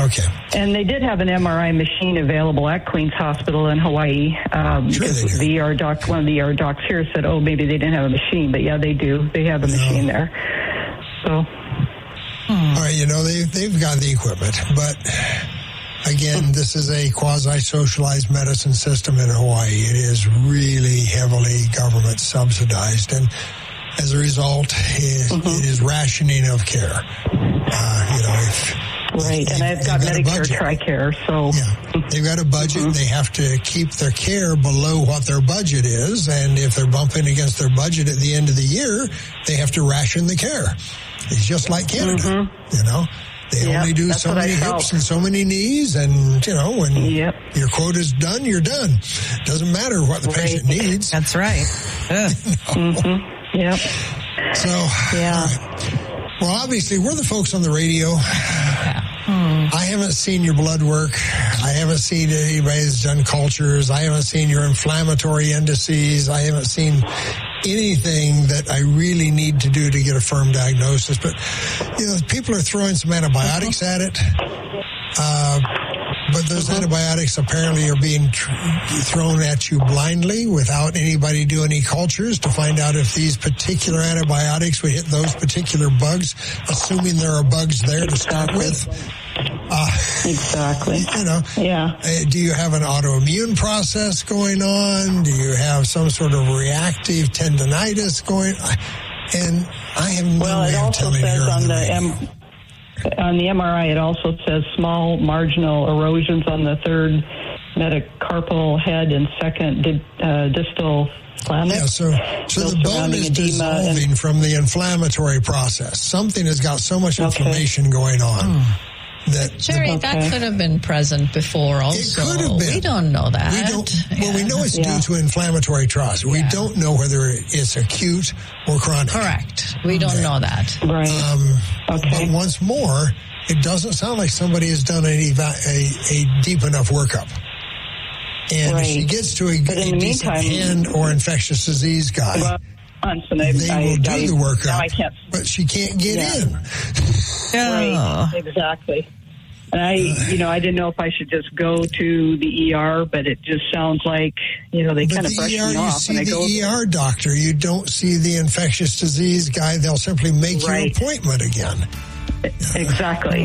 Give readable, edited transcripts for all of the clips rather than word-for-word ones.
Okay. And they did have an MRI machine available at Queen's Hospital in Hawaii. Because the ER doc, one of the ER docs here said, oh, maybe they didn't have a machine. But, yeah, they do. They have a machine there. So. All right, they've got the equipment. But, again, this is a quasi-socialized medicine system in Hawaii. It is really heavily government subsidized. And as a result, it is rationing of care. Right, and I've got Medicare TRICARE, so... Yeah, they've got a budget. They have to keep their care below what their budget is, and if they're bumping against their budget at the end of the year, they have to ration the care. It's just like Canada, They only do so many hips and so many knees, and, when your quota's done, you're done. Doesn't matter what the patient needs. That's right. Yep. So, all right. Well, obviously, we're the folks on the radio. I haven't seen your blood work. I haven't seen anybody that's done cultures. I haven't seen your inflammatory indices. I haven't seen anything that I really need to do to get a firm diagnosis. But, people are throwing some antibiotics at it. But those antibiotics apparently are being thrown at you blindly without anybody doing any cultures to find out if these particular antibiotics would hit those particular bugs, assuming there are bugs there to start with. Exactly. Do you have an autoimmune process going on? Do you have some sort of reactive tendinitis going on? And I have no way of telling you. On the MRI, it also says small marginal erosions on the third metacarpal head and second distal phalanx. Yeah, so the bone is dissolving from the inflammatory process. Something has got so much inflammation going on. Jerry, that could have been present before also. It could have been. We don't know that. We know it's due to inflammatory process. We don't know whether it's acute or chronic. Correct. We don't know that. Right. But once more, it doesn't sound like somebody has done a deep enough workup. And if she gets to a decent hand or infectious disease guy, they will do the workup, but she can't get in. Right, exactly. And I didn't know if I should just go to the ER, but it just sounds like, they kind of brush me off. You see the ER doctor. You don't see the infectious disease guy. They'll simply make your appointment again. Exactly.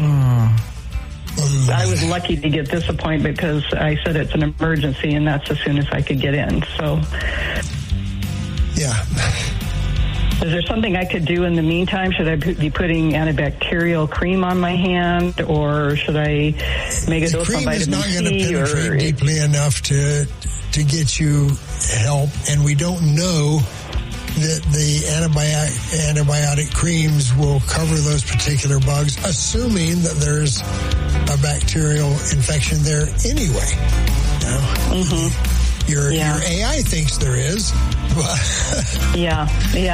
I was lucky to get this appointment because I said it's an emergency, and that's as soon as I could get in. So, yeah. Is there something I could do in the meantime? Should I be putting antibacterial cream on my hand, or should I make a dose of vitamin C? The cream is not going to penetrate deeply enough to get you help, and we don't know that the antibiotic creams will cover those particular bugs, assuming that there's a bacterial infection there anyway. Your AI thinks there is. Yeah.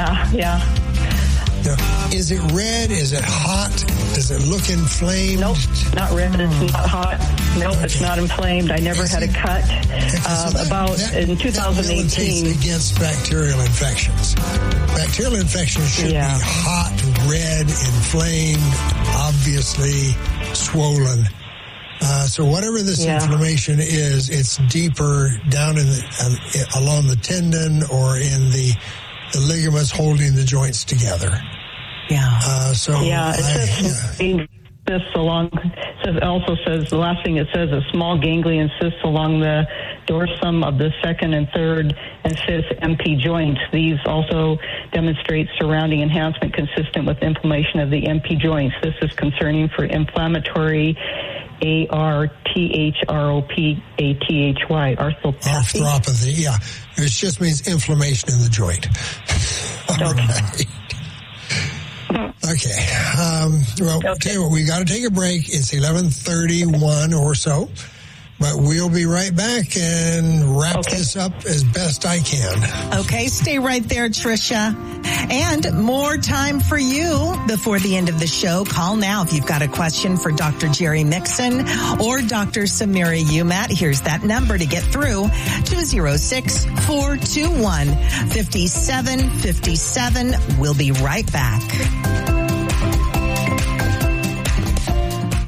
Is it red? Is it hot? Does it look inflamed? Nope, not red. It's not hot. Nope, it's not inflamed. I never had a cut. In 2018. Against bacterial infections. Bacterial infections should be hot, red, inflamed, obviously swollen. So whatever this inflammation is, it's deeper down in along the tendon or in the ligaments holding the joints together. It also says the last thing it says a small ganglion cysts along the dorsum of the second and third and fifth MP joints. These also demonstrate surrounding enhancement consistent with inflammation of the MP joints. This is concerning for inflammatory arthropathy. Arthropathy, yeah. It just means inflammation in the joint. Okay. Tell you what, we got to take a break. It's 11:31 or so. But we'll be right back and wrap this up as best I can. Okay, stay right there, Tricia. And more time for you before the end of the show. Call now if you've got a question for Dr. Jerry Mixon or Dr. Samira Umat. Here's that number to get through, 206-421-5757. We'll be right back.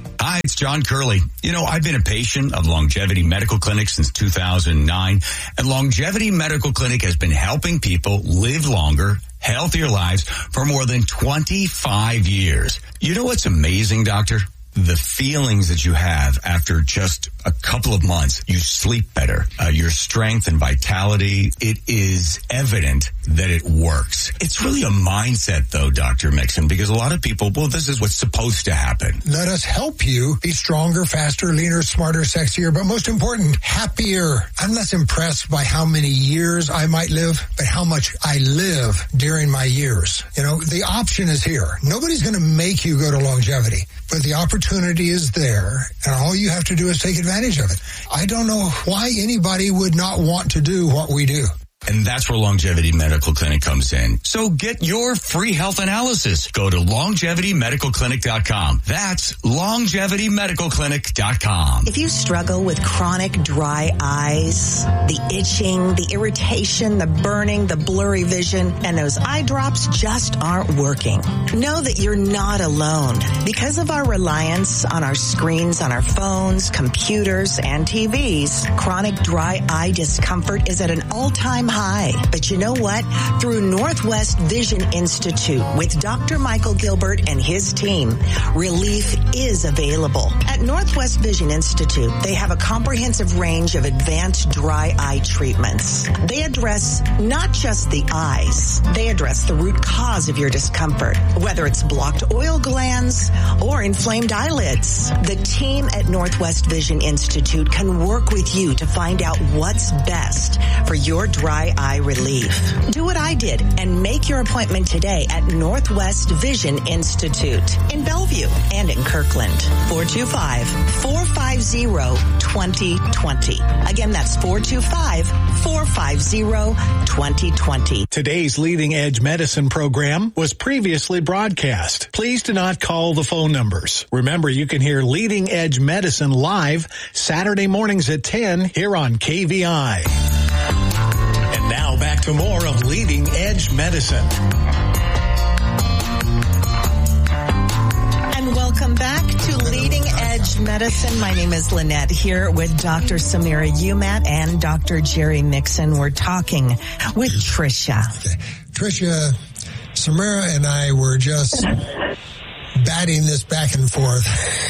it's John Curley. You know, I've been a patient of Longevity Medical Clinic since 2009, and Longevity Medical Clinic has been helping people live longer, healthier lives for more than 25 years. You know what's amazing, Doctor? The feelings that you have after just a couple of months. You sleep better. Your strength and vitality, it is evident that it works. It's really a mindset, though, Dr. Mixon, because a lot of people, well, this is what's supposed to happen. Let us help you be stronger, faster, leaner, smarter, sexier, but most important, happier. I'm less impressed by how many years I might live, but how much I live during my years. You know, the option is here. Nobody's going to make you go to longevity, but the opportunity is there, and all you have to do is take advantage of it. I don't know why anybody would not want to do what we do. And that's where Longevity Medical Clinic comes in. So get your free health analysis. Go to LongevityMedicalClinic.com. That's LongevityMedicalClinic.com. If you struggle with chronic dry eyes, the itching, the irritation, the burning, the blurry vision, and those eye drops just aren't working, know that you're not alone. Because of our reliance on our screens, on our phones, computers, and TVs, chronic dry eye discomfort is at an all-time high. But you know what? Through Northwest Vision Institute with Dr. Michael Gilbert and his team, relief is available. At Northwest Vision Institute, they have a comprehensive range of advanced dry eye treatments. They address not just the eyes, they address the root cause of your discomfort, whether it's blocked oil glands or inflamed eyelids. The team at Northwest Vision Institute can work with you to find out what's best for your dry eye relief. Do what I did and make your appointment today at Northwest Vision Institute in Bellevue and in Kirkland. 425-450-2020. Again, that's 425-450-2020. Today's Leading Edge Medicine program was previously broadcast. Please do not call the phone numbers. Remember, you can hear Leading Edge Medicine live Saturday mornings at 10 here on KVI. And now back to more of Leading Edge Medicine. And welcome back to Leading Edge Medicine. My name is Lynette here with Dr. Samira Umat and Dr. Jerry Mixon. We're talking with Tricia. Okay. Tricia, Samira and I were just batting this back and forth.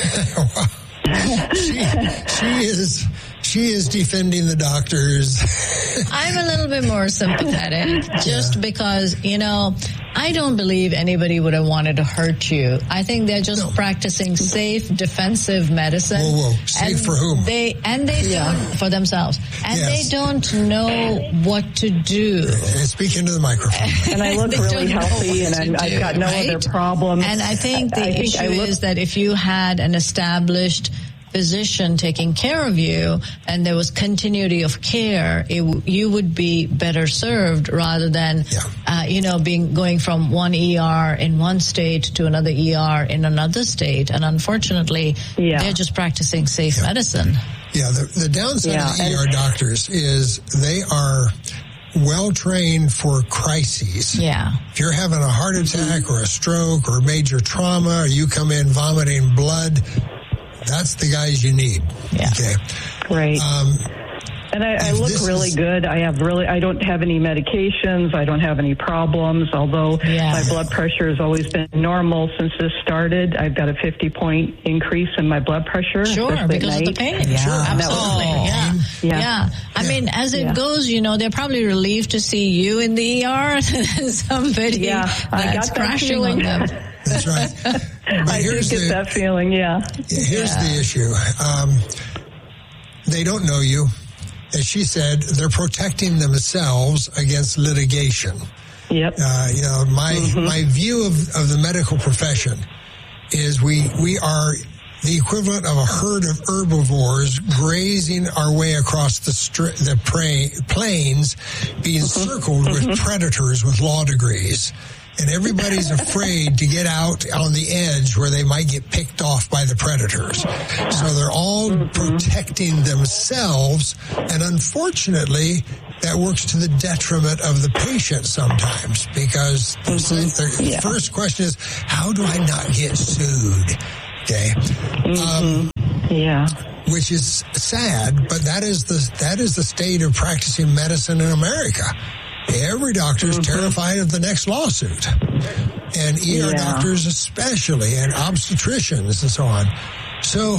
She is defending the doctors. I'm a little bit more sympathetic just because, you know, I don't believe anybody would have wanted to hurt you. I think they're just practicing safe, defensive medicine. Whoa. Safe for whom? They don't, for themselves. And they don't know what to do. Speak into the microphone. And I look really healthy, and I've got no other problems. And I think the issue is that if you had an established physician taking care of you and there was continuity of care, you would be better served rather than, going from one ER in one state to another ER in another state. And unfortunately, they're just practicing safe medicine. Yeah, the downside of the ER doctors is they are well-trained for crises. Yeah. If you're having a heart attack or a stroke or major trauma, or you come in vomiting blood, that's the guys you need. Yeah. Okay. Right. And I look really good. I don't have any medications. I don't have any problems, although my blood pressure has always been normal since this started. I've got a 50-point increase in my blood pressure. Sure, because of the pain. Yeah. Sure, absolutely. Yeah. I mean, as it goes, they're probably relieved to see you in the ER than somebody that's crashing on them. That's right. I do get that feeling, Here's the issue. They don't know you. As she said, they're protecting themselves against litigation. Yep. My view of the medical profession is we are the equivalent of a herd of herbivores grazing our way across the plains, being circled with predators with law degrees. And everybody's afraid to get out on the edge where they might get picked off by the predators. So they're all protecting themselves. And unfortunately, that works to the detriment of the patient sometimes, because the first question is, how do I not get sued? Okay. Yeah. Which is sad, but that is the state of practicing medicine in America. Every doctor is terrified of the next lawsuit, and ER doctors especially, and obstetricians and so on. So,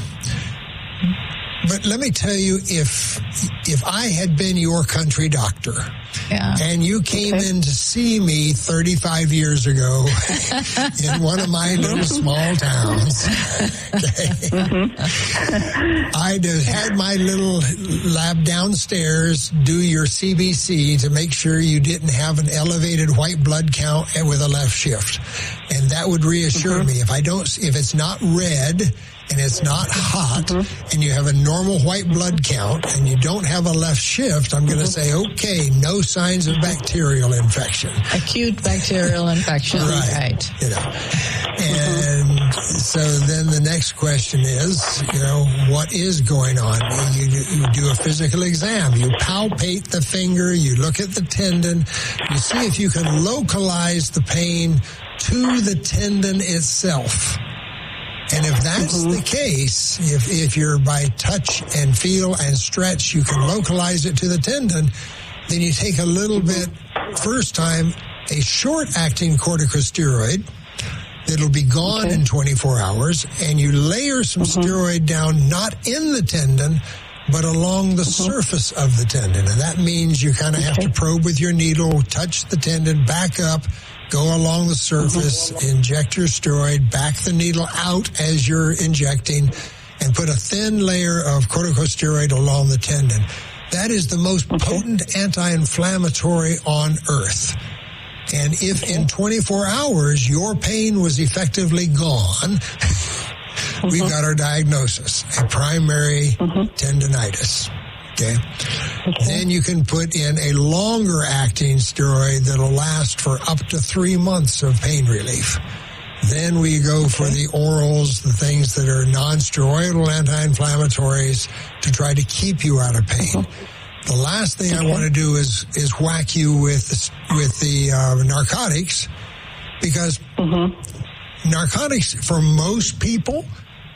but let me tell you, if I had been your country doctor, and you came in to see me 35 years ago in one of my little small towns, I'd have had my little lab downstairs do your CBC to make sure you didn't have an elevated white blood count with a left shift. And that would reassure me. If it's not red and it's not hot and you have a normal white blood count and you don't have a left shift, I'm going to say, okay, no signs of bacterial infection. Acute bacterial infection. Right. You know, and so then the next question is, what is going on? You do a physical exam. You palpate the finger. You look at the tendon. You see if you can localize the pain to the tendon itself. And if that's the case, if you're by touch and feel and stretch, you can localize it to the tendon, then you take a little bit, first time, a short-acting corticosteroid that'll be gone in 24 hours, and you layer some steroid down, not in the tendon, but along the surface of the tendon. And that means you kind of have to probe with your needle, touch the tendon, back up, go along the surface, inject your steroid, back the needle out as you're injecting, and put a thin layer of corticosteroid along the tendon. That is the most potent anti-inflammatory on earth. And if in 24 hours your pain was effectively gone, we've got our diagnosis, a primary tendinitis. Okay. Then you can put in a longer acting steroid that'll last for up to 3 months of pain relief. Then we go for the orals, the things that are non-steroidal anti-inflammatories to try to keep you out of pain. The last thing I want to do is whack you with the narcotics, because narcotics for most people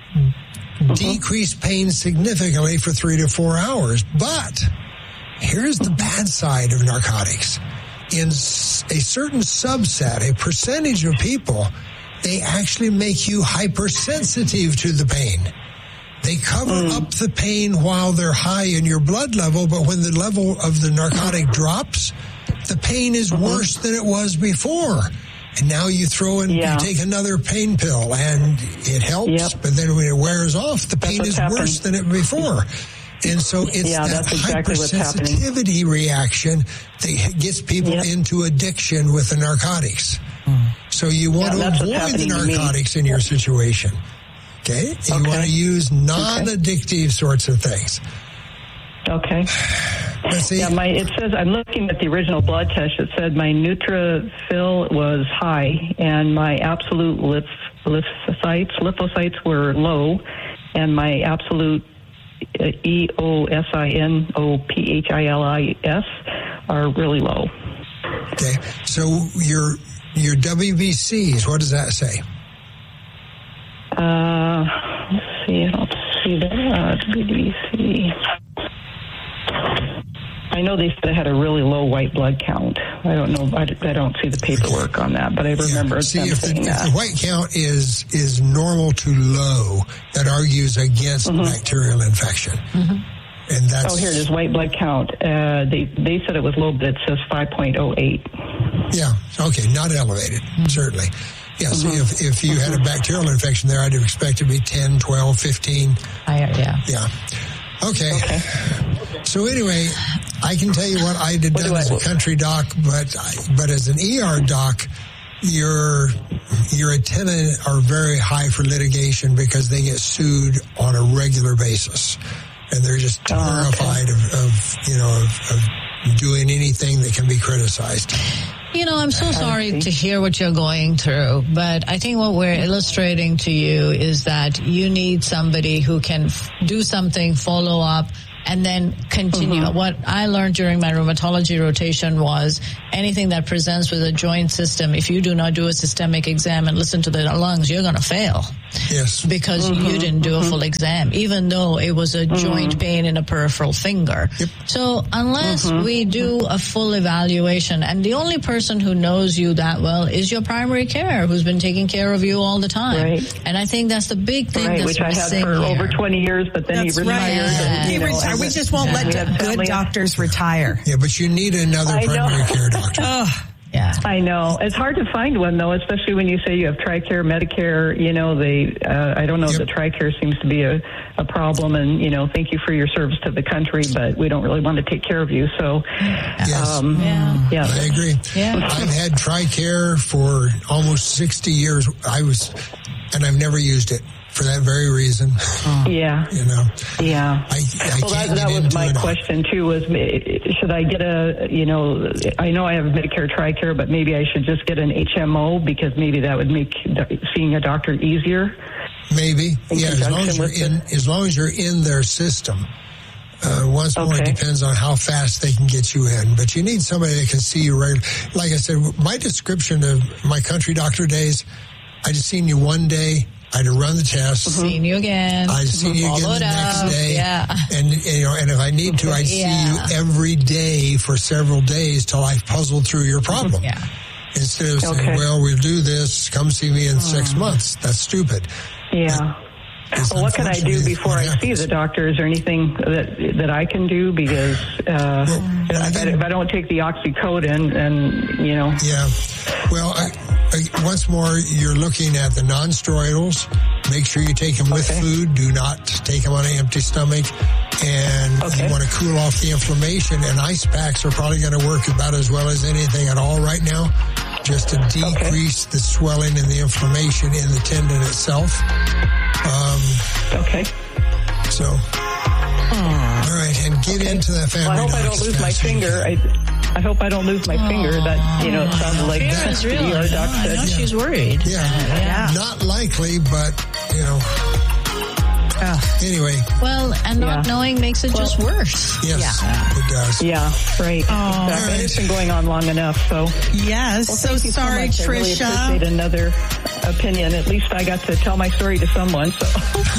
decrease pain significantly for 3 to 4 hours. But here's the bad side of narcotics. In a certain subset, a percentage of people, they actually make you hypersensitive to the pain. They cover up the pain while they're high in your blood level, but when the level of the narcotic drops, the pain is worse than it was before. And now you throw in, you take another pain pill, and it helps, but then when it wears off, the pain is worse than it before. And so it's that hypersensitivity reaction that gets people into addiction with the narcotics. So you want to avoid the narcotics in your situation. Okay? You want to use non-addictive sorts of things. Okay. See, it says, I'm looking at the original blood test. It said my neutrophil was high and my absolute lymphocytes were low, and my absolute eosinophils are really low. Okay. So your WBCs, what does that say? Let's see. I don't see that. WBC. I know they said I had a really low white blood count. I don't know. I don't see the paperwork on that, but I remember saying that. If the white count is normal to low, that argues against bacterial infection. And that's, here it is, white blood count. They said it was low, but it says 5.08. Yeah. Okay. Not elevated, certainly. Yeah, so if you had a bacterial infection there, I'd expect it to be 10, 12, 15. Higher, Yeah. Okay. So anyway, I can tell you what I did done as a country doc, but as an ER doc, your antennae are very high for litigation because they get sued on a regular basis, and they're just terrified of doing anything that can be criticized. I'm so sorry to hear what you're going through, but I think what we're illustrating to you is that you need somebody who can do something, follow up, and then continue. What I learned during my rheumatology rotation was anything that presents with a joint system, if you do not do a systemic exam and listen to the lungs, you're going to fail. Yes. Because you didn't do a full exam, even though it was a joint pain in a peripheral finger. Yep. So unless we do a full evaluation, and the only person who knows you that well is your primary care, who's been taking care of you all the time. Right. And I think that's the big thing that's which I had for over 20 years, but then he retired. Right. And, We just won't let good doctors retire. Yeah, but you need another primary care doctor. Yeah. I know. It's hard to find one, though, especially when you say you have TRICARE, Medicare. I don't know that TRICARE seems to be a problem, and, thank you for your service to the country, but we don't really want to take care of you. So, yes. I agree. Yeah. I've had TRICARE for almost 60 years. And I've never used it for that very reason. Yeah. Yeah. That was my question too, was should I get I know I have Medicare TRICARE, but maybe I should just get an HMO because maybe that would make seeing a doctor easier. Maybe. Yeah, as long as you're in their system. Once more, it depends on how fast they can get you in. But you need somebody that can see you regularly. Like I said, my description of my country doctor days, I just seen you one day. I'd run the test. Seen you again. I'd see you again the next day. Yeah. And if I need to, I'd see you every day for several days till I've puzzled through your problem. Yeah. Instead of saying, well, we'll do this, come see me in 6 months. That's stupid. Yeah. Well, what can I do before I see the doctor? Is there anything that I can do? Because if I don't take the oxycodone, and Yeah. Well, once more, you're looking at the non-steroidals. Make sure you take them with food. Do not take them on an empty stomach. And you want to cool off the inflammation. And ice packs are probably going to work about as well as anything at all right now, just to decrease the swelling and the inflammation in the tendon itself. So, all right, and get into that family. Well, I hope I don't lose my finger. I hope I don't lose my finger. That it sounded like that. Really, our doc said. I know she's worried. Yeah, not likely, but anyway. Well, and not knowing makes it just worse. Yes, it does. Yeah, right. Exactly. Right. It's been going on long enough, so. Yes, well, so sorry, Tricia. I really appreciate another opinion. At least I got to tell my story to someone, so.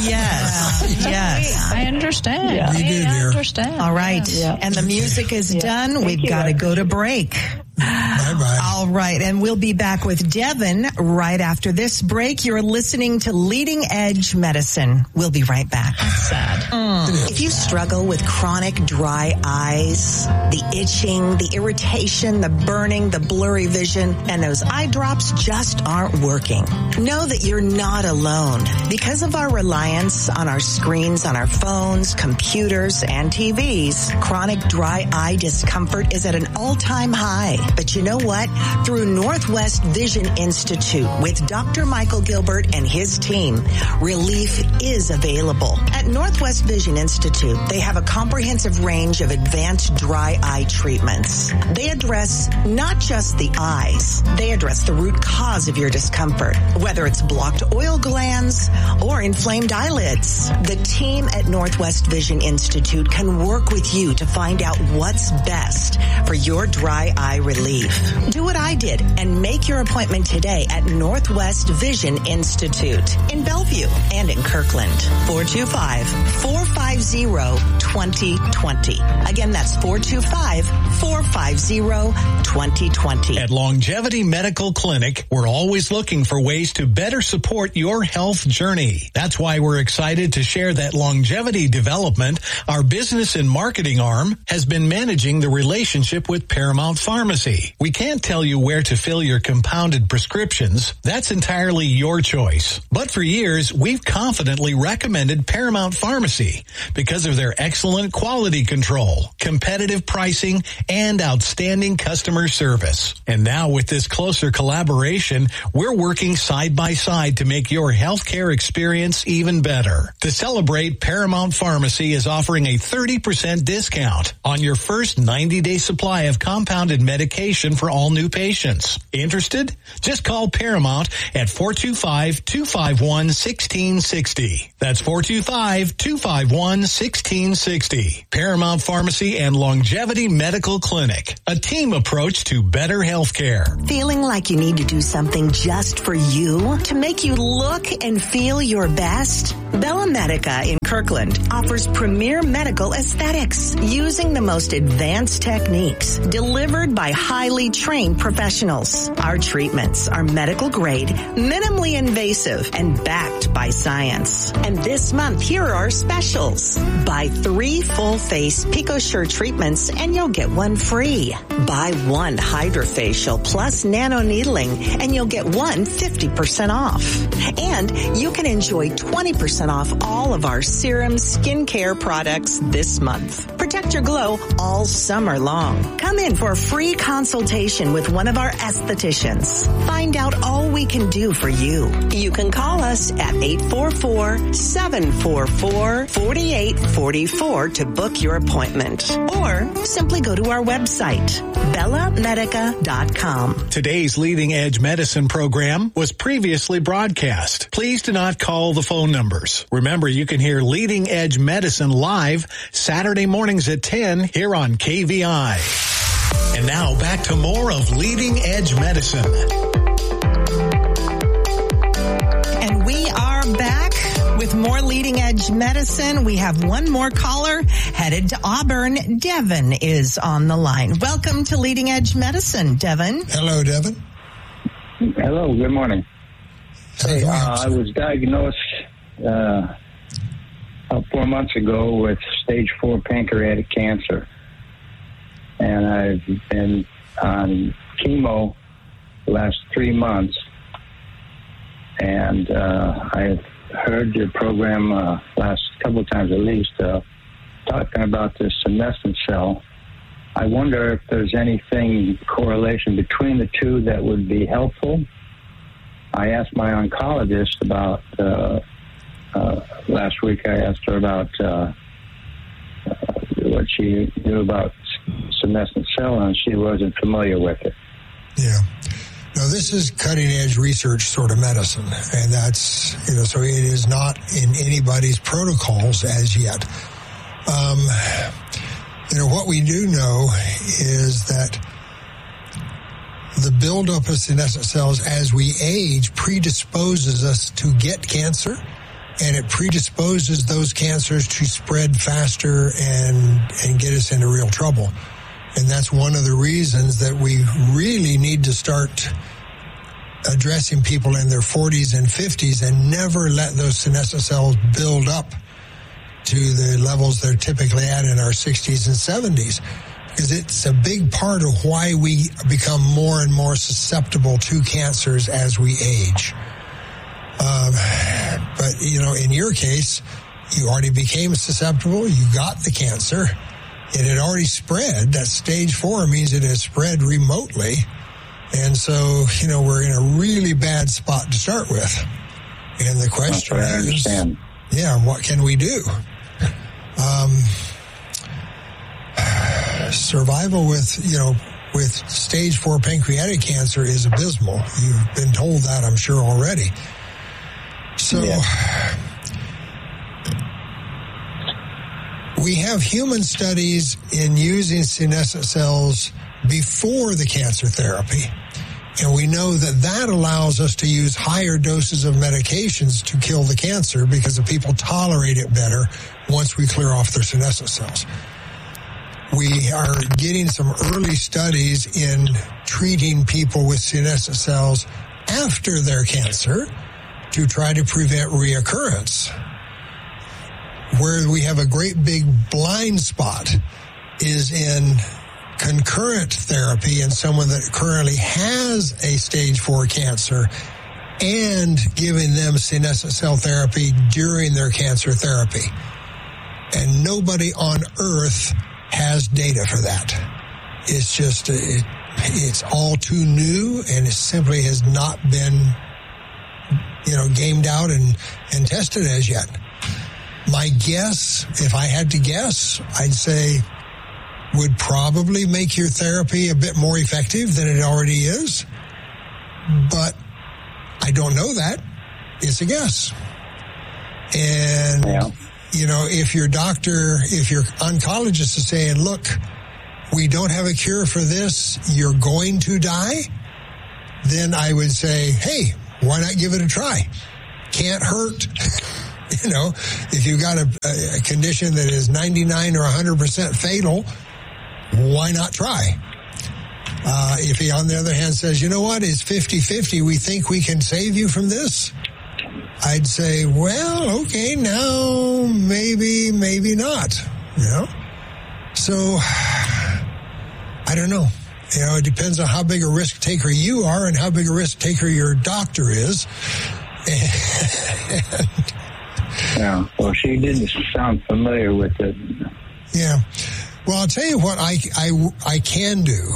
Yes. I understand. Yeah. We do, dear. I understand. All right. Yeah. And the music is done. We've got to go to break. Bye-bye. All right. And we'll be back with Devin right after this break. You're listening to Leading Edge Medicine. We'll be right back. Sad. If you struggle with chronic dry eyes, the itching, the irritation, the burning, the blurry vision, and those eye drops just aren't working, know that you're not alone. Because of our reliance on our screens, on our phones, computers, and TVs, chronic dry eye discomfort is at an all-time high. But you know what? Through Northwest Vision Institute with Dr. Michael Gilbert and his team, relief is available. At Northwest Vision Institute, they have a comprehensive range of advanced dry eye treatments. They address not just the eyes, they address the root cause of your discomfort, whether it's blocked oil glands or inflamed eyelids. The team at Northwest Vision Institute can work with you to find out what's best for your dry eye relief. Do what I did and make your appointment today at Northwest Vision Institute in Bellevue and in Kirkland. 425-450-2020. Again, that's 425-450-2020. At Longevity Medical Clinic, we're always looking for ways to better support your health journey. That's why we're excited to share that Longevity Development, our business and marketing arm, has been managing the relationship with Paramount Pharmacy. We can't tell you where to fill your compounded prescriptions. That's entirely your choice. But for years, we've confidently recommended Paramount Pharmacy because of their excellent quality control, competitive pricing, and outstanding customer service. And now with this closer collaboration, we're working side by side to make your healthcare experience even better. To celebrate, Paramount Pharmacy is offering a 30% discount on your first 90-day supply of compounded medication medication for all new patients. Interested? Just call Paramount at 425-251-1660. That's 425-251-1660. Paramount Pharmacy and Longevity Medical Clinic. A team approach to better health care. Feeling like you need to do something just for you to make you look and feel your best? Bella Medica in Kirkland offers premier medical aesthetics using the most advanced techniques delivered by highly trained professionals. Our treatments are medical grade, minimally invasive, and backed by science. And this month, here are our specials. Buy 3 full-face PicoSure treatments and you'll get 1 free. Buy 1 HydraFacial plus nano needling and you'll get 1 50% off. And you can enjoy 20% off all of our serum skincare products this month. Protect your glow all summer long. Come in for a free consultation with one of our estheticians. Find out all we can do for you. You can call us at 844-744-4844 to book your appointment. Or simply go to our website, bellamedica.com. Today's Leading Edge Medicine program was previously broadcast. Please do not call the phone numbers. Remember, you can hear Leading Edge Medicine live Saturday mornings at 10 here on KVI. And now back to more of Leading Edge Medicine. And we are back with more Leading Edge Medicine. We have one more caller headed to Auburn. Devin is on the line. Welcome to Leading Edge Medicine, Devin. Hello, Devin. Hello, good morning. Hey, I was diagnosed 4 months ago with stage 4 pancreatic cancer. And I've been on chemo the last 3 months. And I've heard your program last couple of times at least talking about the senescent cell. I wonder if there's anything correlation between the two that would be helpful. I asked my oncologist about last week. I asked her about what she knew about senescent cell, and she wasn't familiar with it. Yeah. No, this is cutting-edge research sort of medicine, and that's, so it is not in anybody's protocols as yet. What we do know is that the buildup of senescent cells as we age predisposes us to get cancer, and it predisposes those cancers to spread faster and get us into real trouble. And that's one of the reasons that we really need to start addressing people in their 40s and 50s and never let those senescent cells build up to the levels they're typically at in our 60s and 70s. Because it's a big part of why we become more and more susceptible to cancers as we age. But, in your case, you already became susceptible. You got the cancer. It had already spread. That stage 4 means it has spread remotely. And so, we're in a really bad spot to start with. And the question is, what can we do? Survival with stage 4 pancreatic cancer is abysmal. You've been told that, I'm sure, already. So we have human studies in using senescent cells before the cancer therapy. And we know that allows us to use higher doses of medications to kill the cancer because the people tolerate it better once we clear off their senescent cells. We are getting some early studies in treating people with senescent cells after their cancer to try to prevent reoccurrence. Where we have a great big blind spot is in concurrent therapy in someone that currently has a stage 4 cancer and giving them senescent cell therapy during their cancer therapy. And nobody on earth has data for that. It's just, it's all too new, and it simply has not been, gamed out and tested as yet. My guess, if I had to guess, I'd say would probably make your therapy a bit more effective than it already is. But I don't know that. It's a guess. And, if your oncologist is saying, look, we don't have a cure for this, you're going to die, then I would say, hey, why not give it a try? Can't hurt. If you've got a condition that is 99 or 100% fatal, why not try? If he, on the other hand, says, you know what, it's 50-50, we think we can save you from this, I'd say, well, okay, now maybe not, So, I don't know. It depends on how big a risk taker you are and how big a risk taker your doctor is. Yeah, well, she didn't sound familiar with it. Yeah. Well, I'll tell you what I can do.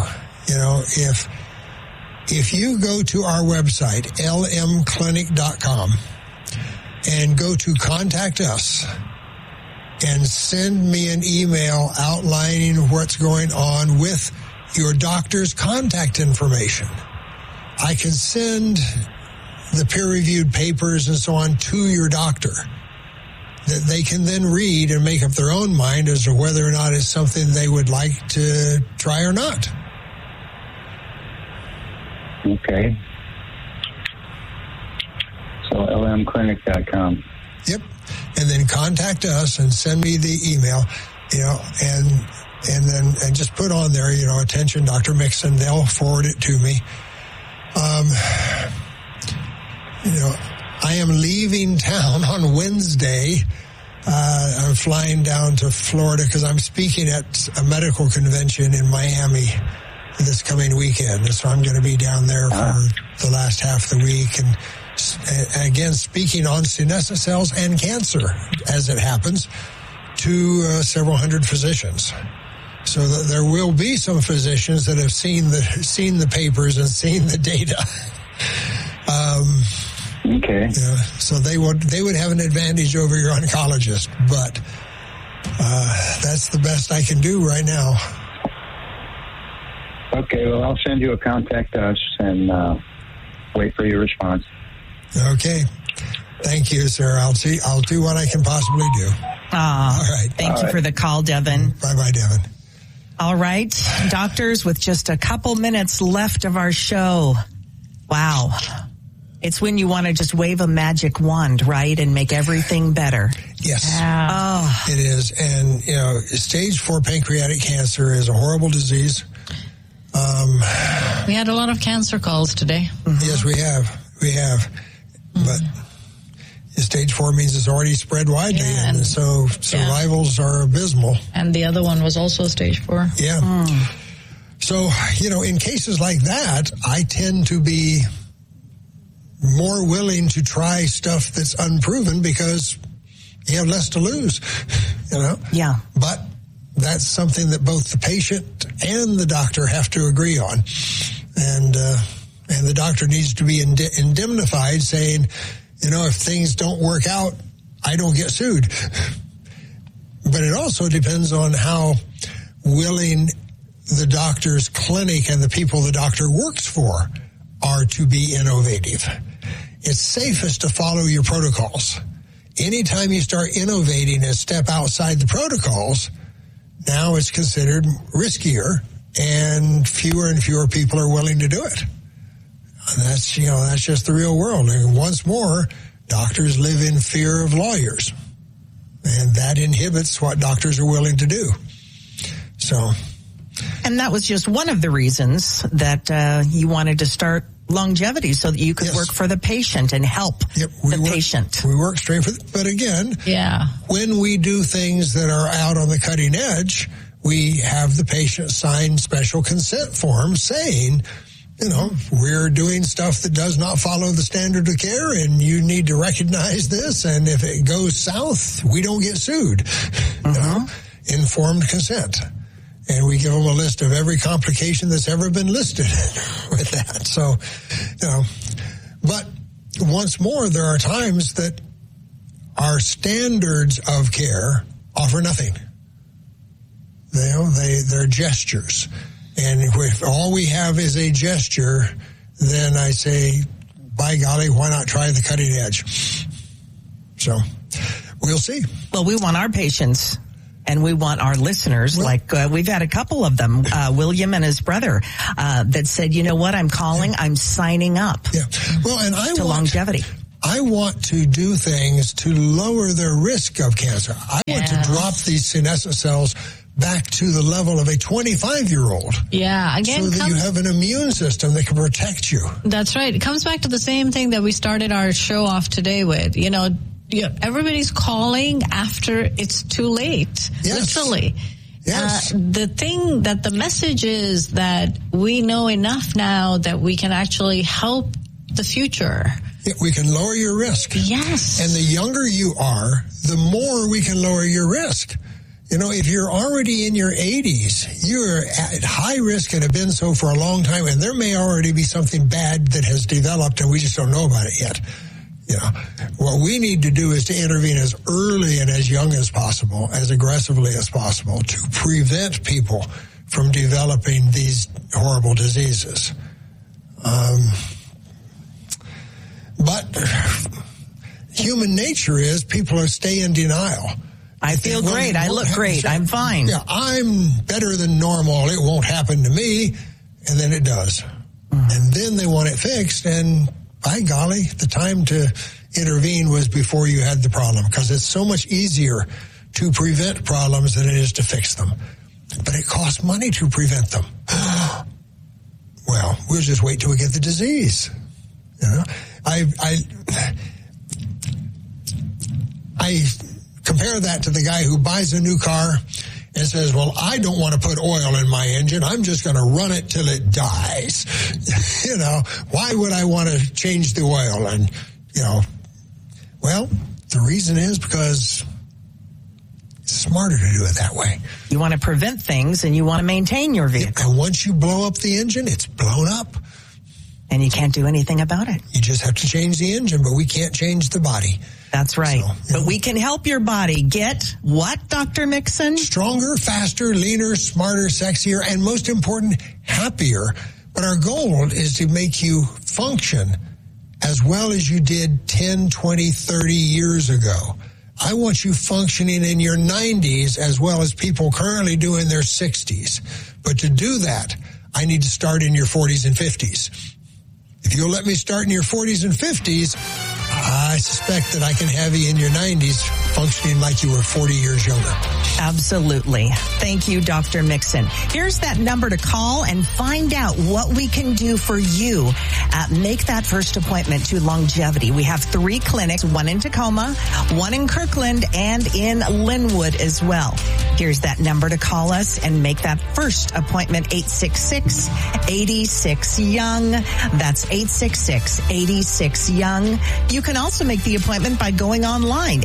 If you go to our website, lmclinic.com, and go to Contact Us and send me an email outlining what's going on with your doctor's contact information, I can send the peer-reviewed papers and so on to your doctor that they can then read and make up their own mind as to whether or not it's something they would like to try or not. Okay. So lmclinic.com. Yep. And then contact us and send me the email, and just put on there, attention, Dr. Mixon. They'll forward it to me. I am leaving town on Wednesday. I'm flying down to Florida because I'm speaking at a medical convention in Miami this coming weekend. So I'm going to be down there for the last half of the week. And again, speaking on senescent cells and cancer, as it happens, to several hundred physicians. So there will be some physicians that have seen the papers and seen the data. Okay. So they would have an advantage over your oncologist, but that's the best I can do right now. Okay, well, I'll send you a Contact Us and wait for your response. Okay. Thank you, sir. I'll do what I can possibly do. All right. Thank you for the call, Devin. Bye-bye, Devin. All right. Doctors, with just a couple minutes left of our show. Wow. It's when you want to just wave a magic wand, right, and make everything better. Yes. Yeah. It is. And, stage 4 pancreatic cancer is a horrible disease. We had a lot of cancer calls today. Mm-hmm. Yes, we have. But stage 4 means it's already spread widely, and so survivals are abysmal. And the other one was also stage 4. Yeah. So, in cases like that, I tend to be more willing to try stuff that's unproven because you have less to lose, Yeah. But that's something that both the patient and the doctor have to agree on. And the doctor needs to be indemnified, saying, if things don't work out, I don't get sued. But it also depends on how willing the doctor's clinic and the people the doctor works for are to be innovative. It's safest to follow your protocols. Anytime you start innovating and step outside the protocols, now it's considered riskier, and fewer people are willing to do it. And that's just the real world. And once more, doctors live in fear of lawyers, and that inhibits what doctors are willing to do. So, and that was just one of the reasons that you wanted to start longevity, so that you could work for the patient and help the patient. We work straight for but again, when we do things that are out on the cutting edge, we have the patient sign special consent forms saying, we're doing stuff that does not follow the standard of care, and you need to recognize this, and if it goes south, we don't get sued. Informed consent. And we give them a list of every complication that's ever been listed with that. So, but once more, there are times that our standards of care offer nothing. They're gestures. And if all we have is a gesture, then I say, by golly, why not try the cutting edge? So we'll see. Well, we want our patients and we want our listeners, we've had a couple of them, William and his brother, that said, you know what, I'm calling, I'm signing up. Yeah. Well, and longevity. I want to do things to lower their risk of cancer. I want to drop these senescent cells back to the level of a 25-year-old. Yeah, again, so that you have an immune system that can protect you. That's right. It comes back to the same thing that we started our show off today with. Everybody's calling after it's too late, literally. Yes. The message is that we know enough now that we can actually help the future. Yeah, we can lower your risk. Yes. And the younger you are, the more we can lower your risk. If you're already in your 80s, you're at high risk and have been so for a long time, and there may already be something bad that has developed and we just don't know about it yet. What we need to do is to intervene as early and as young as possible, as aggressively as possible, to prevent people from developing these horrible diseases. But human nature is people stay in denial. I feel great. I look great. I'm fine. Yeah, I'm better than normal. It won't happen to me. And then it does. And then they want it fixed. And by golly, the time to intervene was before you had the problem, because it's so much easier to prevent problems than it is to fix them. But it costs money to prevent them. Well, we'll just wait till we get the disease. I compare that to the guy who buys a new car and says, well, I don't want to put oil in my engine. I'm just going to run it till it dies. Why would I want to change the oil? And, well, the reason is because it's smarter to do it that way. You want to prevent things and you want to maintain your vehicle. And once you blow up the engine, it's blown up. And you can't do anything about it. You just have to change the engine, but we can't change the body. That's right. But we can help your body get what, Dr. Mixon? Stronger, faster, leaner, smarter, sexier, and most important, happier. But our goal is to make you function as well as you did 10, 20, 30 years ago. I want you functioning in your 90s as well as people currently do in their 60s. But to do that, I need to start in your 40s and 50s. If you'll let me start in your 40s and 50s, I suspect that I can have you in your 90s functioning like you were 40 years younger. Absolutely. Thank you, Dr. Mixon. Here's that number to call and find out what we can do for you. Make that first appointment to Longevity. We have 3 clinics, 1 in Tacoma, 1 in Kirkland, and in Linwood as well. Here's that number to call us and make that first appointment, 866-86-YOUNG. That's 866-86-YOUNG. You can also make the appointment by going online,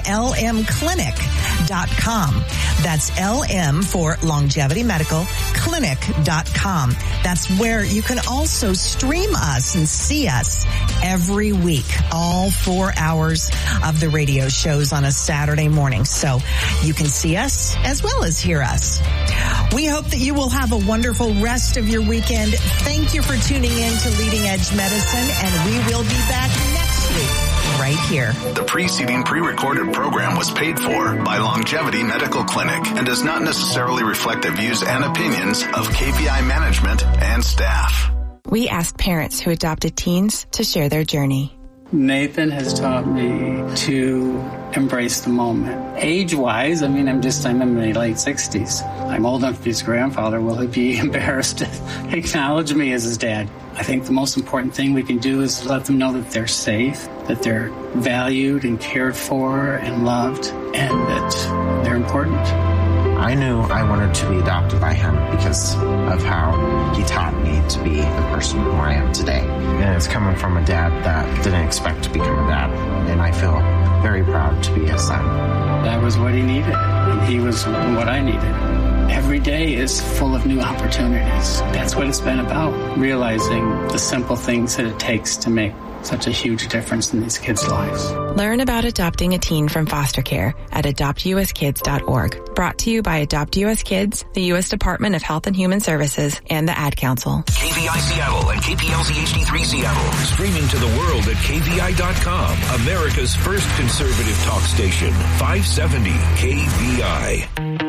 lmclinic.com. That's LM for Longevity Medical, clinic.com. That's where you can also stream us and see us every week, all 4 hours of the radio shows on a Saturday morning. So you can see us as well as hear us. We hope that you will have a wonderful rest of your weekend. Thank you for tuning in to Leading Edge Medicine, and we will be back next week right here. The preceding pre-recorded program was paid for by Longevity Medical Clinic and does not necessarily reflect the views and opinions of KPI management and staff. We ask parents who adopted teens to share their journey. Nathan has taught me to embrace the moment. Age-wise, I'm in my late 60s. I'm old enough to be his grandfather. Will he be embarrassed to acknowledge me as his dad? I think the most important thing we can do is let them know that they're safe, that they're valued and cared for and loved, and that they're important. I knew I wanted to be adopted by him because of how he taught me to be the person who I am today. And it's coming from a dad that didn't expect to become a dad. And I feel very proud to be his son. That was what he needed, and he was what I needed. Every day is full of new opportunities. That's what it's been about, realizing the simple things that it takes to make such a huge difference in these kids' lives. Learn about adopting a teen from foster care at adoptuskids.org. Brought to you by Adopt US Kids, the U.S. Department of Health and Human Services, and the Ad Council. KVI Seattle and KPLZ HD3 Seattle. Streaming to the world at KVI.com. America's first conservative talk station. 570 KVI.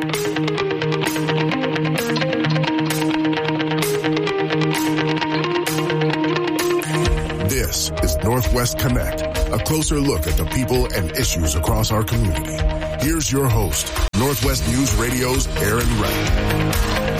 This is Northwest Connect, a closer look at the people and issues across our community. Here's your host, Northwest News Radio's Aaron Wright.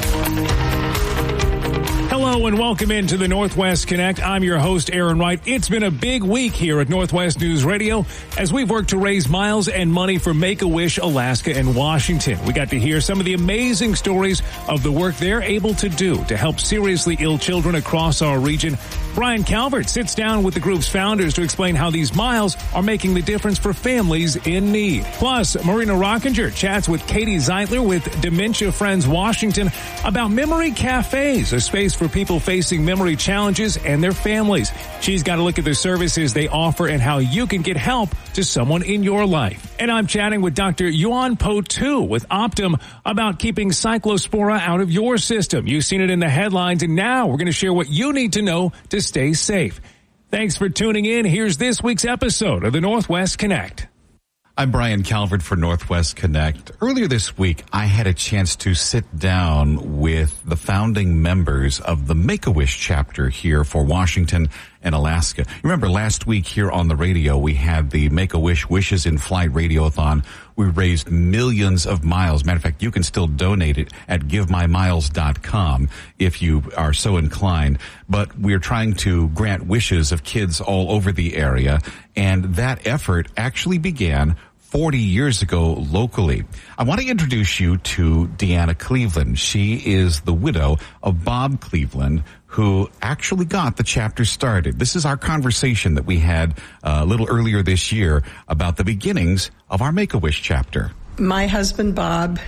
Hello and welcome into the Northwest Connect. I'm your host, Aaron Wright. It's been a big week here at Northwest News Radio as we've worked to raise miles and money for Make-A-Wish Alaska and Washington. We got to hear some of the amazing stories of the work they're able to do to help seriously ill children across our region. Brian Calvert sits down with the group's founders to explain how these miles are making the difference for families in need. Plus, Marina Rockinger chats with Katie Zeitler with Dementia Friends Washington about Memory Cafes, a space for people facing memory challenges and their families. She's got a look at the services they offer and how you can get help to someone in your life. And I'm chatting with Dr. Yuan Po Tu with Optum about keeping cyclospora out of your system. You've seen it in the headlines, and now we're going to share what you need to know to stay safe. Thanks for tuning in. Here's this week's episode of the Northwest Connect. I'm Brian Calvert for Northwest Connect. Earlier this week, I had a chance to sit down with the founding members of the Make-A-Wish chapter here for Washington and Alaska. You remember last week here on the radio, we had the Make-A-Wish Wishes in Flight Radiothon. We raised millions of miles. Matter of fact, you can still donate it at givemymiles.com if you are so inclined. But we're trying to grant wishes of kids all over the area, and that effort actually began 40 years ago locally. I want to introduce you to Deanna Cleveland. She is the widow of Bob Cleveland, who actually got the chapter started. This is our conversation that we had a little earlier this year about the beginnings of our Make-A-Wish chapter. My husband, Bob,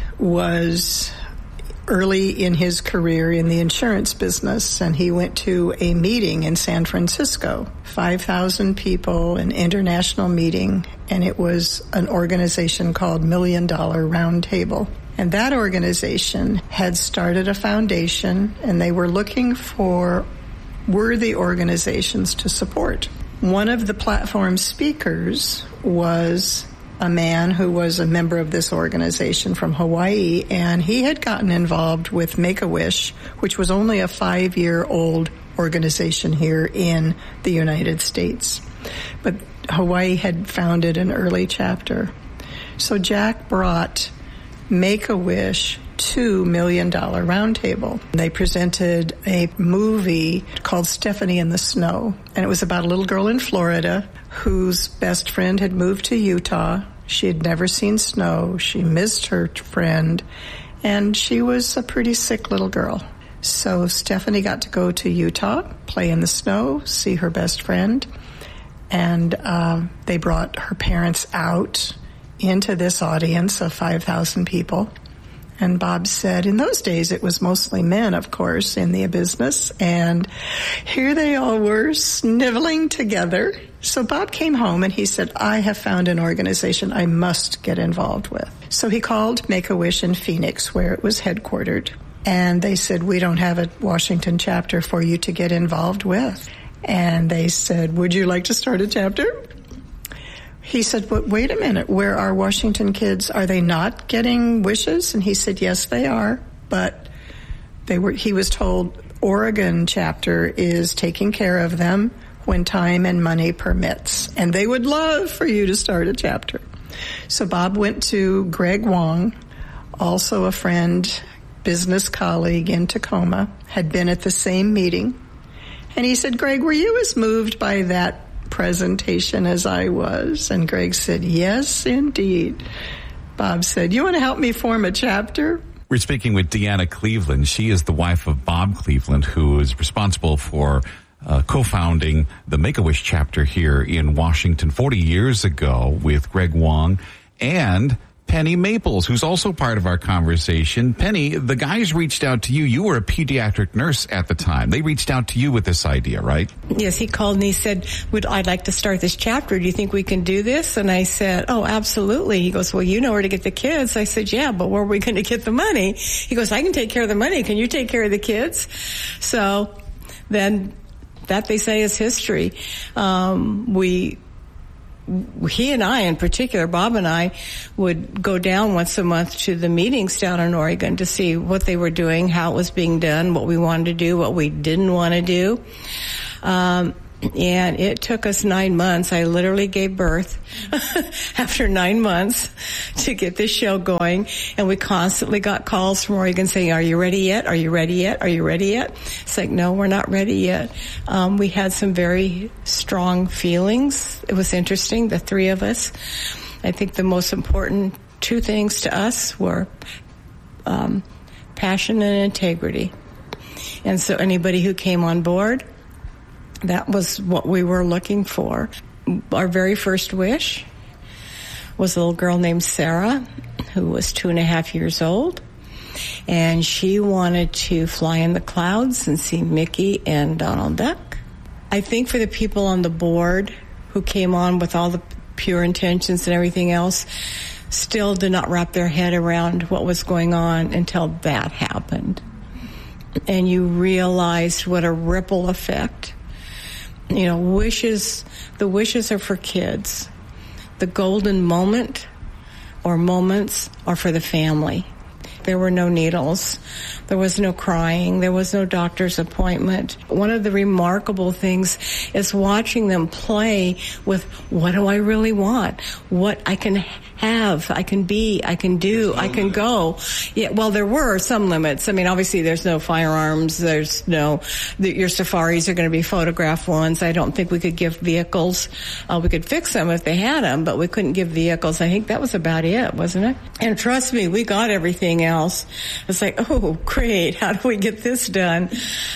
was early in his career in the insurance business, and he went to a meeting in San Francisco, 5,000 people, an international meeting, and it was an organization called $1 Million Round Table. And that organization had started a foundation, and they were looking for worthy organizations to support. One of the platform speakers was a man who was a member of this organization from Hawaii, and he had gotten involved with Make-A-Wish, which was only a 5-year-old organization here in the United States. But Hawaii had founded an early chapter. So Jack brought Make-A-Wish to $1 Million Roundtable. They presented a movie called Stephanie in the Snow, and it was about a little girl in Florida whose best friend had moved to Utah. She had never seen snow. She missed her friend, and she was a pretty sick little girl. So Stephanie got to go to Utah, play in the snow, see her best friend, and they brought her parents out into this audience of 5,000 people. And Bob said, in those days, it was mostly men, of course, in the business. And here they all were sniveling together. So Bob came home and he said, I have found an organization I must get involved with. So he called Make-A-Wish in Phoenix, where it was headquartered. And they said, we don't have a Washington chapter for you to get involved with. And they said, would you like to start a chapter? He said, but wait a minute, where are Washington kids? Are they not getting wishes? And he said, yes, they are. But he was told Oregon chapter is taking care of them when time and money permits. And they would love for you to start a chapter. So Bob went to Greg Wong, also a friend, business colleague in Tacoma, had been at the same meeting. And he said, Greg, were you as moved by that presentation as I was? And Greg said, yes, indeed. Bob said, you want to help me form a chapter? We're speaking with Deanna Cleveland. She is the wife of Bob Cleveland, who is responsible for co-founding the Make-A-Wish chapter here in Washington 40 years ago with Greg Wong and Penny Maples, who's also part of our conversation. Penny, the guys reached out to you. You were a pediatric nurse at the time. They reached out to you with this idea, right? Yes, he called and he said, I'd like to start this chapter. Do you think we can do this? And I said, oh, absolutely. He goes, well, you know where to get the kids. I said, yeah, but where are we going to get the money? He goes, I can take care of the money. Can you take care of the kids? So then that, they say, is history. He and I in particular, Bob and I, would go down once a month to the meetings down in Oregon to see what they were doing, how it was being done, what we wanted to do, what we didn't want to do. And it took us 9 months. I literally gave birth after 9 months to get this show going. And we constantly got calls from Oregon saying, are you ready yet? Are you ready yet? Are you ready yet? It's like, no, we're not ready yet. We had some very strong feelings. It was interesting, the three of us. I think the most important two things to us were passion and integrity. And so anybody who came on board, that was what we were looking for. Our very first wish was a little girl named Sarah, who was 2.5 years old. And she wanted to fly in the clouds and see Mickey and Donald Duck. I think for the people on the board who came on with all the pure intentions and everything else, still did not wrap their head around what was going on until that happened. And you realized what a ripple effect. You know, the wishes are for kids. The golden moment or moments are for the family. There were no needles. There was no crying. There was no doctor's appointment. One of the remarkable things is watching them play with, what do I really want? What I can have, I can be, I can do, I can go. Yeah, well, there were some limits. I mean, obviously there's no firearms. There's no, your safaris are going to be photograph ones. I don't think we could give vehicles. We could fix them if they had them, but we couldn't give vehicles. I think that was about it, wasn't it? And trust me, we got everything else. It's like, oh, great. How do we get this done?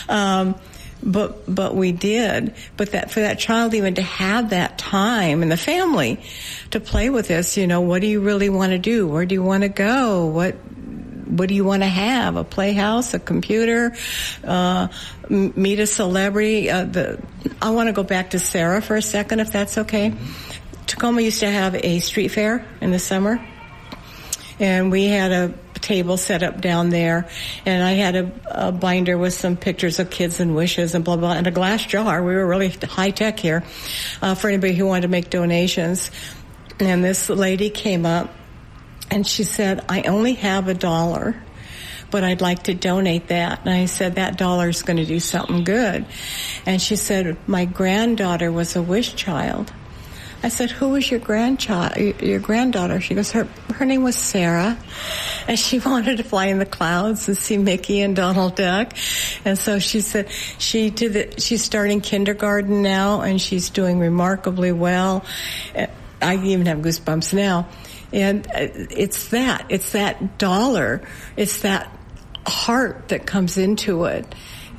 But we did. But that, for that child even to have that time and the family to play with this, you know, what do you really want to do? Where do you want to go? What do you want to have? A playhouse, a computer, meet a celebrity? I want to go back to Sarah for a second, if that's okay. Tacoma used to have a street fair in the summer, and we had a table set up down there, and I had a binder with some pictures of kids and wishes and blah, blah, and a glass jar. We were really high tech here for anybody who wanted to make donations. And this lady came up and she said, I only have $1, but I'd like to donate that. And I said, that $1 is going to do something good. And she said, my granddaughter was a wish child. I said, who was your granddaughter? She goes, her name was Sarah, and she wanted to fly in the clouds and see Mickey and Donald Duck. And so she said she's starting kindergarten now, and she's doing remarkably well. I even have goosebumps now. And it's that $1. It's that heart that comes into it.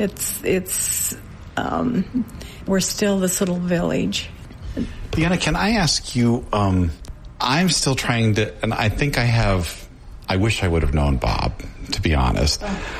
We're still this little village. Deanna, can I ask you, I'm still trying to, and I think I wish I would have known Bob, to be honest.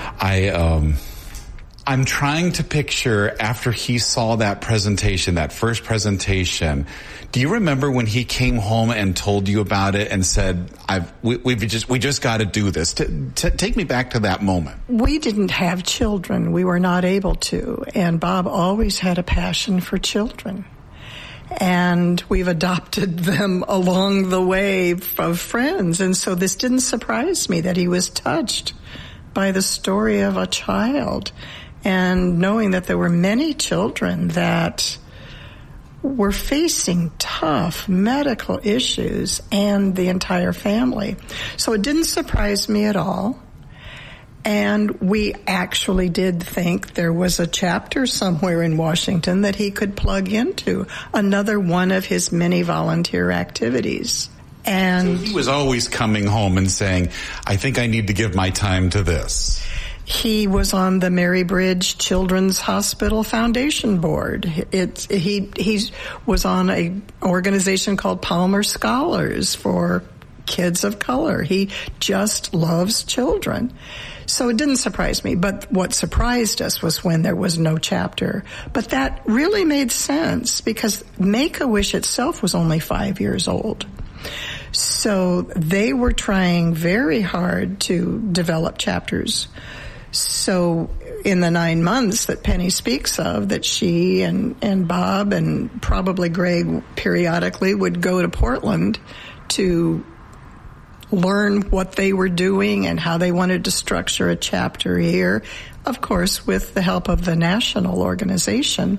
I'm trying to picture after he saw that presentation, that first presentation, do you remember when he came home and told you about it and said, we just got to do this? Take me back to that moment. We didn't have children. We were not able to. And Bob always had a passion for children. And we've adopted them along the way of friends. And so this didn't surprise me that he was touched by the story of a child, and knowing that there were many children that were facing tough medical issues, and the entire family. So it didn't surprise me at all. And we actually did think there was a chapter somewhere in Washington that he could plug into, another one of his many volunteer activities. And so he was always coming home and saying, I think I need to give my time to this. He was on the Mary Bridge Children's Hospital Foundation Board. He was on an organization called Palmer Scholars for kids of color. He just loves children. So it didn't surprise me. But what surprised us was when there was no chapter. But that really made sense because Make-A-Wish itself was only 5 years old. So they were trying very hard to develop chapters. So in the 9 months that Penny speaks of, that she and Bob and probably Greg periodically would go to Portland to learn what they were doing and how they wanted to structure a chapter here, of course, with the help of the national organization.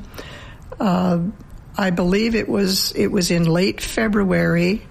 I believe it was in late February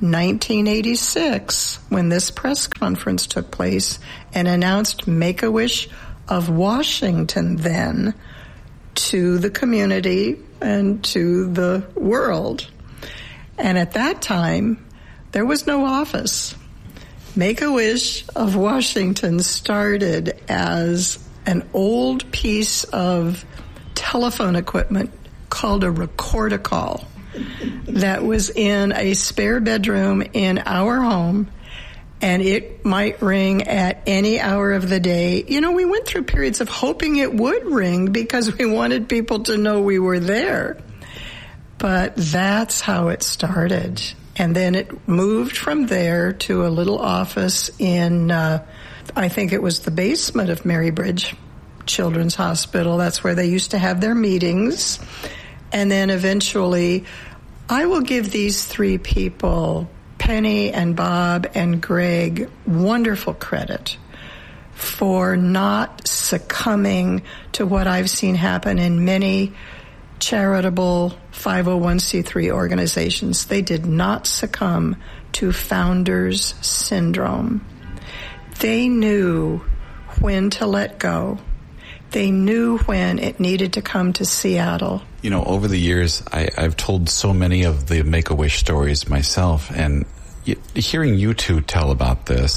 1986 when this press conference took place and announced Make-A-Wish of Washington then to the community and to the world. And at that time, there was no office. Make-A-Wish of Washington started as an old piece of telephone equipment called a record-a-call that was in a spare bedroom in our home, and it might ring at any hour of the day. You know, we went through periods of hoping it would ring because we wanted people to know we were there. But that's how it started. And then it moved from there to a little office in, I think it was the basement of Marybridge Children's Hospital. That's where they used to have their meetings. And then eventually, I will give these three people, Penny and Bob and Greg, wonderful credit for not succumbing to what I've seen happen in many charitable 501c3 organizations. They did not succumb to founders syndrome. They knew when to let go. They knew when it needed to come to Seattle. You know, over the years, I've told so many of the Make-A-Wish stories myself, and hearing you two tell about this,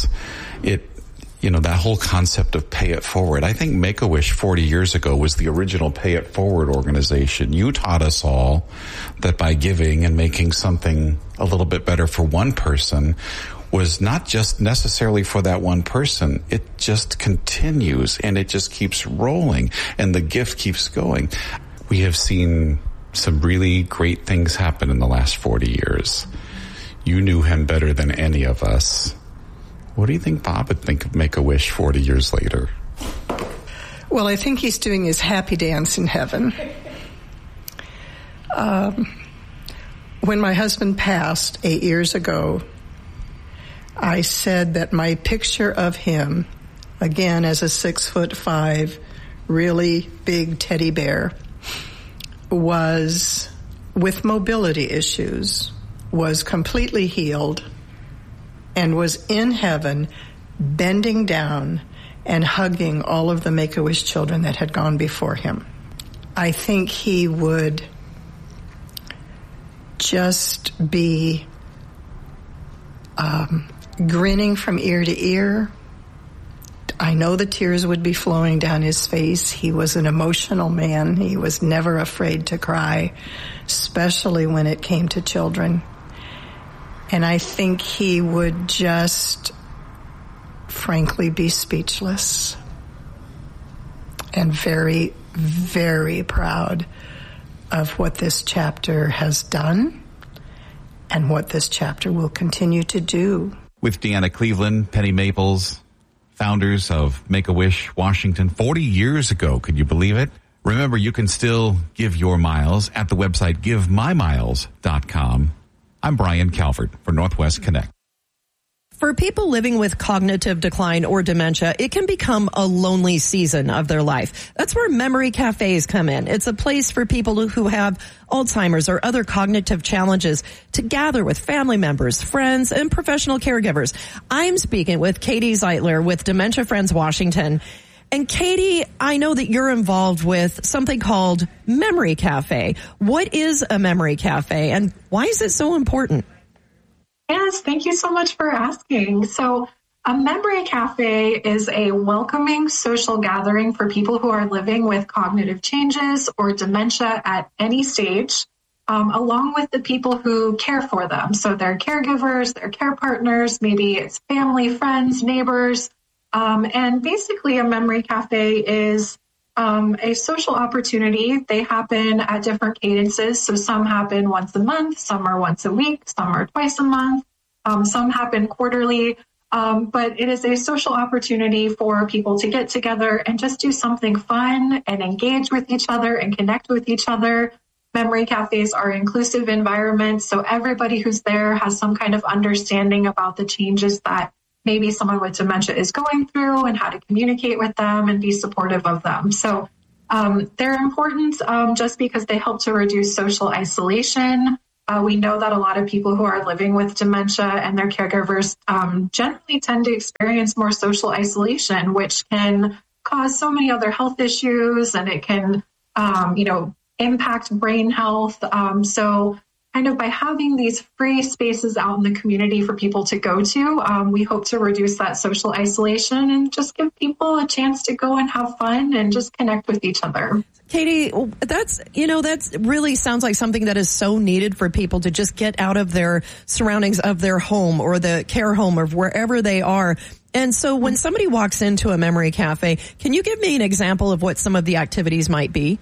that whole concept of pay it forward. I think Make-A-Wish 40 years ago was the original pay it forward organization. You taught us all that by giving and making something a little bit better for one person was not just necessarily for that one person. It just continues and it just keeps rolling and the gift keeps going. We have seen some really great things happen in the last 40 years. You knew him better than any of us. What do you think Bob would think of Make-A-Wish 40 years later? Well, I think he's doing his happy dance in heaven. When my husband passed 8 years ago, I said that my picture of him, again as a 6'5", really big teddy bear, was with mobility issues, was completely healed, and was in heaven bending down and hugging all of the Make-A-Wish children that had gone before him. I think he would just be grinning from ear to ear. I know the tears would be flowing down his face. He was an emotional man. He was never afraid to cry, especially when it came to children. And I think he would just, frankly, be speechless and very, very proud of what this chapter has done and what this chapter will continue to do. With Deanna Cleveland, Penny Maples, founders of Make-A-Wish Washington 40 years ago. Could you believe it? Remember, you can still give your miles at the website givemymiles.com. I'm Brian Calvert for Northwest Connect. For people living with cognitive decline or dementia, it can become a lonely season of their life. That's where memory cafes come in. It's a place for people who have Alzheimer's or other cognitive challenges to gather with family members, friends, and professional caregivers. I'm speaking with Katie Zeitler with Dementia Friends Washington. And Katie, I know that you're involved with something called Memory Cafe. What is a Memory Cafe and why is it so important? Yes, thank you so much for asking. So a Memory Cafe is a welcoming social gathering for people who are living with cognitive changes or dementia at any stage. along with the people who care for them. So their caregivers, their care partners, maybe it's family, friends, neighbors. And basically a memory cafe is a social opportunity. They happen at different cadences. So some happen once a month, some are once a week, some are twice a month, some happen quarterly. But it is a social opportunity for people to get together and just do something fun and engage with each other and connect with each other. Memory cafes are inclusive environments, so everybody who's there has some kind of understanding about the changes that maybe someone with dementia is going through and how to communicate with them and be supportive of them. So they're important just because they help to reduce social isolation. We know that a lot of people who are living with dementia and their caregivers generally tend to experience more social isolation, which can cause so many other health issues, and it can, impact brain health. So kind of by having these free spaces out in the community for people to go to, we hope to reduce that social isolation and just give people a chance to go and have fun and just connect with each other. Katie, that's really sounds like something that is so needed for people to just get out of their surroundings of their home or the care home or wherever they are. And so when somebody walks into a memory cafe, can you give me an example of what some of the activities might be?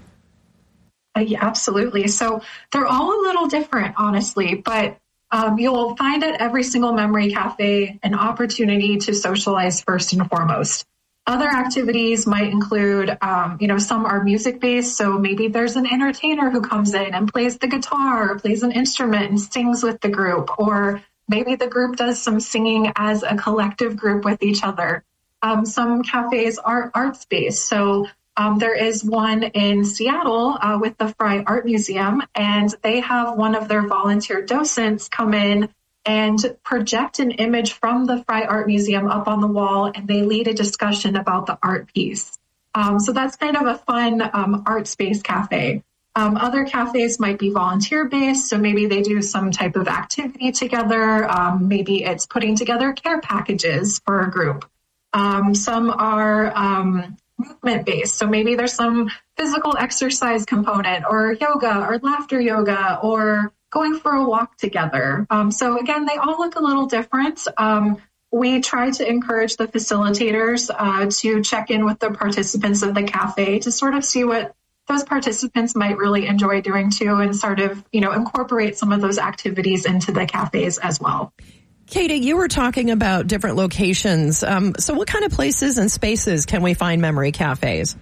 Yeah, absolutely. So they're all a little different, honestly, but you'll find at every single memory cafe an opportunity to socialize first and foremost. Other activities might include, some are music-based, so maybe there's an entertainer who comes in and plays the guitar or plays an instrument and sings with the group, or maybe the group does some singing as a collective group with each other. Some cafes are arts-based, so there is one in Seattle with the Frye Art Museum, and they have one of their volunteer docents come in and project an image from the Frye Art Museum up on the wall, and they lead a discussion about the art piece. So that's kind of a fun art-based cafe. Other cafes might be volunteer-based, so maybe they do some type of activity together. Maybe it's putting together care packages for a group. Some are movement-based, so maybe there's some physical exercise component, or yoga, or laughter yoga, or going for a walk together. So again, they all look a little different. We try to encourage the facilitators to check in with the participants of the cafe to sort of see what those participants might really enjoy doing too, and sort of, incorporate some of those activities into the cafes as well. Katie, you were talking about different locations. So what kind of places and spaces can we find memory cafes?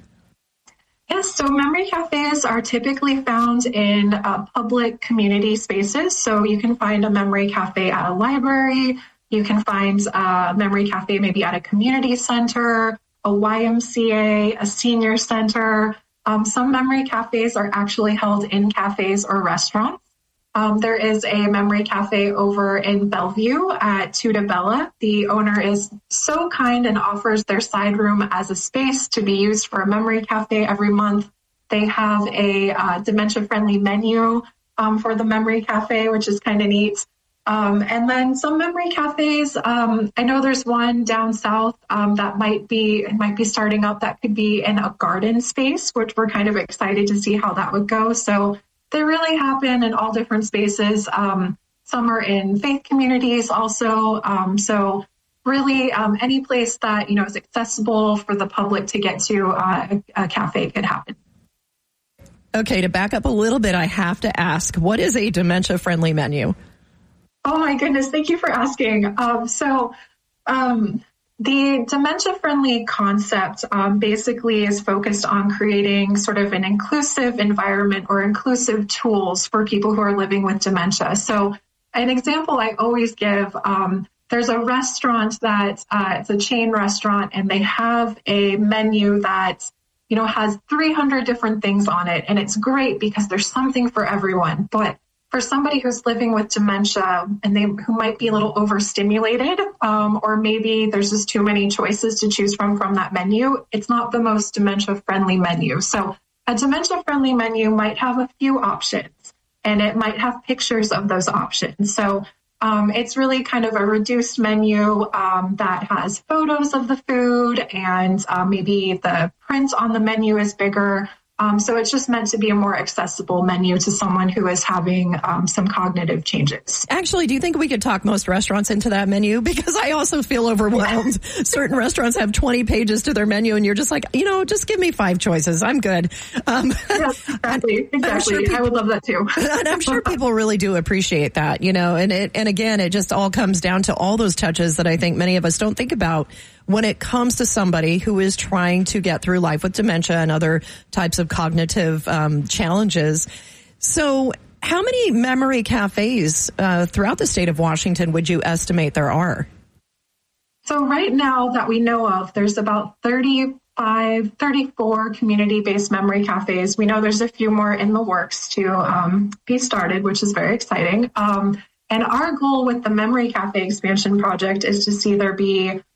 Yes, so memory cafes are typically found in public community spaces. So you can find a memory cafe at a library. You can find a memory cafe maybe at a community center, a YMCA, a senior center. Some memory cafes are actually held in cafes or restaurants. There is a memory cafe over in Bellevue at Tuda Bella. The owner is so kind and offers their side room as a space to be used for a memory cafe every month. They have a dementia-friendly menu for the memory cafe, which is kind of neat. And then some memory cafes, I know there's one down south that might be starting up that could be in a garden space, which we're kind of excited to see how that would go. So they really happen in all different spaces. Some are in faith communities also. So really any place that, is accessible for the public to get to a cafe could happen. Okay, to back up a little bit, I have to ask, what is a dementia-friendly menu? Oh, my goodness. Thank you for asking. The dementia-friendly concept basically is focused on creating sort of an inclusive environment or inclusive tools for people who are living with dementia. So an example I always give, there's a restaurant that it's a chain restaurant, and they have a menu that has 300 different things on it. And it's great because there's something for everyone. But for somebody who's living with dementia and who might be a little overstimulated, or maybe there's just too many choices to choose from that menu, it's not the most dementia-friendly menu. So a dementia-friendly menu might have a few options, and it might have pictures of those options. So it's really kind of a reduced menu that has photos of the food, and maybe the print on the menu is bigger. So it's just meant to be a more accessible menu to someone who is having some cognitive changes. Actually, do you think we could talk most restaurants into that menu? Because I also feel overwhelmed. Certain restaurants have 20 pages to their menu, and you're just like, just give me 5 choices. I'm good. Yes, exactly. Sure I would love that too. And I'm sure people really do appreciate that, and again, it just all comes down to all those touches that I think many of us don't think about when it comes to somebody who is trying to get through life with dementia and other types of cognitive challenges. So how many memory cafes throughout the state of Washington would you estimate there are? So right now that we know of, there's about 34 community-based memory cafes. We know there's a few more in the works to be started, which is very exciting. And our goal with the Memory Cafe expansion project is to see there be